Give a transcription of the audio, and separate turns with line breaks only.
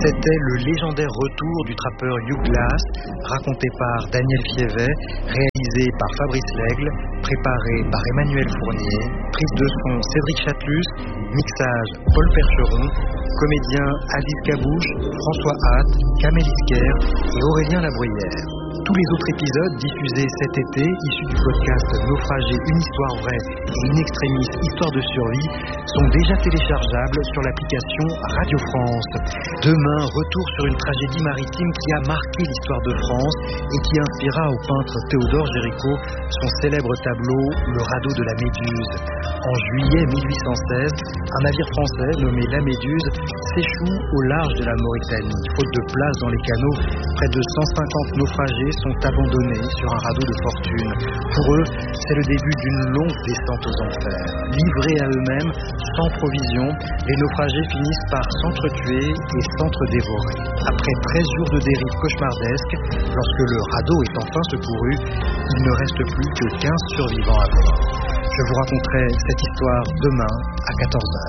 C'était le légendaire retour du trappeur Hugh Glass, raconté par Daniel Fievet, réalisé par Fabrice Lègle, préparé par Emmanuel Fournier, prise de son Cédric Chatelus, mixage Paul Percheron, comédiens Alice Cabouche, François Hatt, Kamel Isker et Aurélien Labruyère. Tous les autres épisodes diffusés cet été, issus du podcast Naufragé, une histoire vraie et In Extremis, histoire de survie, sont déjà téléchargeables sur l'application Radio France. Demain, retour sur une tragédie maritime qui a marqué l'histoire de France et qui inspira au peintre Théodore Géricault son célèbre tableau Le radeau de la Méduse. En juillet 1816, un navire français nommé La Méduse s'échoue au large de la Mauritanie. Faute de place dans les canaux, près de 150 naufragés sont abandonnés sur un radeau de fortune. Pour eux, c'est le début d'une longue descente aux enfers. Livrés à eux-mêmes, sans provisions, les naufragés finissent par s'entretuer et s'entre-dévorer. Après 13 jours de dérive cauchemardesque, lorsque le radeau est enfin secouru, il ne reste plus que 15 survivants à bord. Je vous raconterai cette histoire demain à 14h.